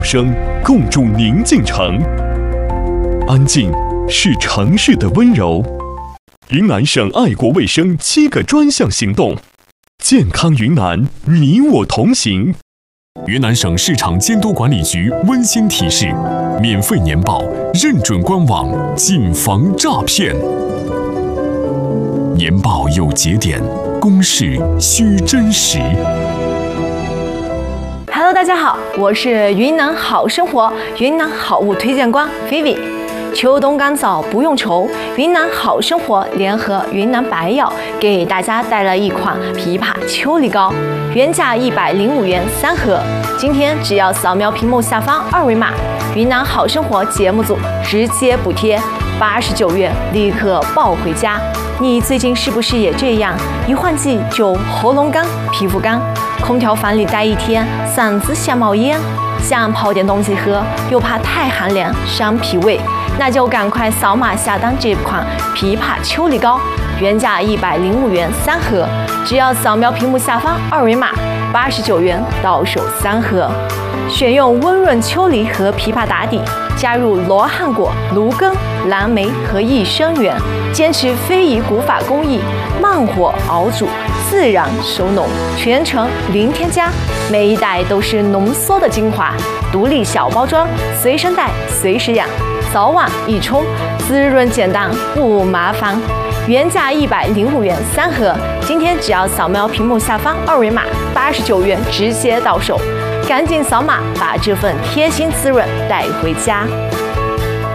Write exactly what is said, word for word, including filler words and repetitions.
声共筑宁静城。安静是城市的温柔。云南省爱国卫生七个专项行动，健康云南，你我同行。云南省市场监督管理局温馨提示：免费年报认准官网，谨防诈骗。年报有节点，公示需真实。 Hello， 大家好，我是云南好生活云南好物推荐官菲菲。秋冬干燥不用愁，云南好生活联合云南白药给大家带来一款枇杷秋梨膏，原价一百零五元三盒，今天只要扫描屏幕下方二维码，云南好生活节目组直接补贴八十九元，立刻抱回家。你最近是不是也这样？一换季就喉咙干、皮肤干，空调房里待一天，嗓子想冒烟，想泡点东西喝，又怕太寒凉伤脾胃，那就赶快扫码下单这款枇杷秋梨膏，原价一百零五元三盒，只要扫描屏幕下方二维码，八十九元到手三盒。选用温润秋梨和枇杷打底，加入罗汉果、芦根、蓝莓和益生元，坚持非遗古法工艺，慢火熬煮，自然收浓，全程零添加，每一袋都是浓缩的精华，独立小包装，随身带，随时养，早晚一冲，滋润简单不麻烦。原价一百零五元三盒，今天只要扫描屏幕下方二维码，八十九元直接到手，赶紧扫码把这份贴心滋润带回家。